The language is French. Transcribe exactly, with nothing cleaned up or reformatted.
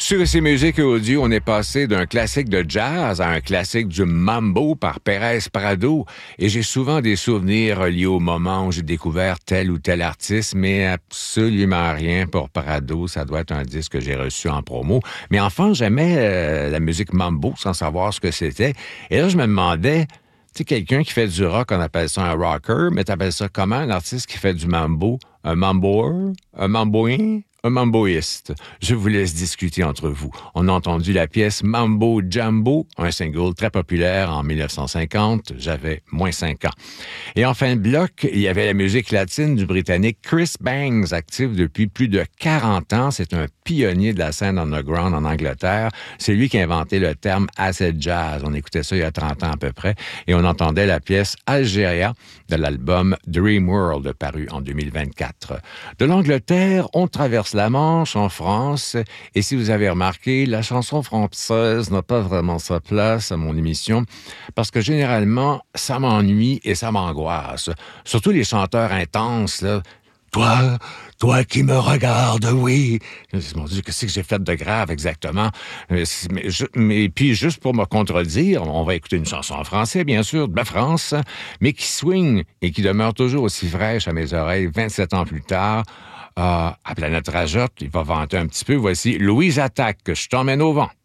Sur ces musiques audio, on est passé d'un classique de jazz à un classique du mambo par Pérez Prado. Et j'ai souvent des souvenirs liés au moment où j'ai découvert tel ou tel artiste, mais absolument rien pour Prado. Ça doit être un disque que j'ai reçu en promo. Mais enfin, j'aimais euh, la musique mambo sans savoir ce que c'était. Et là, je me demandais... Tu sais, quelqu'un qui fait du rock, on appelle ça un rocker, mais t'appelles ça comment, un artiste qui fait du mambo? Un mamboer? Un mamboin? Un mamboïste. Je vous laisse discuter entre vous. On a entendu la pièce Mambo Jambo, un single très populaire en dix-neuf cent cinquante. J'avais moins cinq ans. Et en fin de bloc, il y avait la musique latine du Britannique Chris Bangs, actif depuis plus de quarante ans. C'est un pionnier de la scène underground en Angleterre. C'est lui qui a inventé le terme acid jazz. On écoutait ça il y a trente ans à peu près. Et on entendait la pièce Algéria de l'album Dream World, paru en deux mille vingt-quatre. De l'Angleterre, on traverse la Manche en France. Et si vous avez remarqué, la chanson française n'a pas vraiment sa place à mon émission parce que généralement, ça m'ennuie et ça m'angoisse. Surtout les chanteurs intenses, là. Toi, toi qui me regardes, oui. Mon Dieu, qu'est-ce que j'ai fait de grave exactement? Mais, je, mais puis, juste pour me contredire, on va écouter une chanson en français, bien sûr, de la France, mais qui swing et qui demeure toujours aussi fraîche à mes oreilles vingt-sept ans plus tard. Euh, à Planète Rajotte, il va vanter un petit peu. Voici Louise Attaque, Je t'emmène au vent.